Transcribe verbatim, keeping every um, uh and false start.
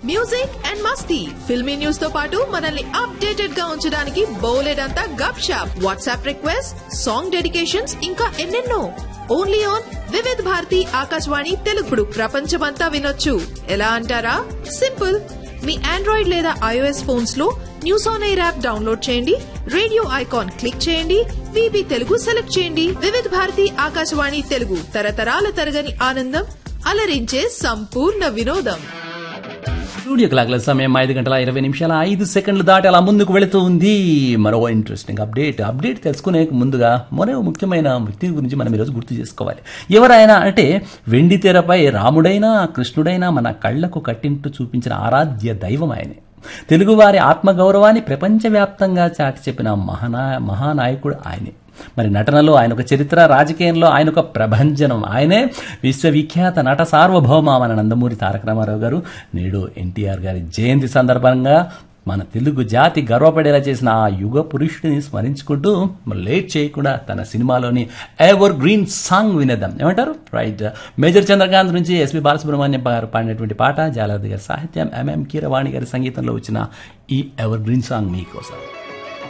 Music and Masti filmy news తో పాటు మనల్ని అప్డేటెడ్ గా ఉంచడానికి బోలెడంతా గప్ shop WhatsApp request song dedications ఇంకా ఎన్నెన్నో ఓన్లీ ఆన్ వివిధ్ భారతి ఆకాశవాణి తెలుగుడు ప్రపంచమంతా వినొచ్చు ఎలా అంటారా సింపుల్ మీ ఆండ్రాయిడ్ లేదా ఐఓఎస్ ఫోన్స్ లో news on air app download చేయండి రేడియో ఐకాన్ క్లిక్ చేయండి వీబీ తెలుగు సెలెక్ట్ చేయండి వివిధ్ భారతి ఆకాశవాణి తెలుగు తరతరాల తరగని ఆనందం అలరించే సంపూర్ణ వినోదం. స్టూడియో క్లాక్ల సమయం ఐదు గంటల ఇరవై నిమిషాల ఐదు సెకండ్లు దాటి అలా ముందుకు వెళుతూ ఉంది. మరో ఇంట్రెస్టింగ్ అప్డేట్ అప్డేట్ తెలుసుకునే ముందుగా మరో ముఖ్యమైన వ్యక్తి గురించి మనం ఈరోజు గుర్తు చేసుకోవాలి. ఎవరైనా అంటే వెండి తెరపై రాముడైనా కృష్ణుడైనా మన కళ్లకు కట్టినట్టు చూపించిన ఆరాధ్య దైవం ఆయనే. తెలుగువారి ఆత్మగౌరవాన్ని ప్రపంచవ్యాప్తంగా చాటి చెప్పిన మహానా మహానాయకుడు ఆయనే. మరి నటనలో ఆయన ఒక చరిత్ర, రాజకీయంలో ఆయన ఒక ప్రభంజనం. ఆయనే విశ్వవిఖ్యాత నట సార్వభౌమ మన నందమూరి తారక రామారావు గారు. నేడు ఎన్టీఆర్ గారి జయంతి సందర్భంగా మన తెలుగు జాతి గర్వపడేలా చేసిన ఆ యుగ పురుషుడిని స్మరించుకుంటూ లేట్ చేయకుండా తన సినిమాలోని ఎవర్ గ్రీన్ సాంగ్ వినేద్దాం. ఏమంటారు? రైట్. మేజర్ చంద్రకాంత్ నుంచి ఎస్పి బాలసుబ్రహ్మణ్యం గారు పాడినటువంటి పాట, జాలాది గారి సాహిత్యం, ఎంఎం కీరవాణి గారి సంగీతంలో వచ్చిన ఈ ఎవర్ గ్రీన్ సాంగ్ మీకోసం.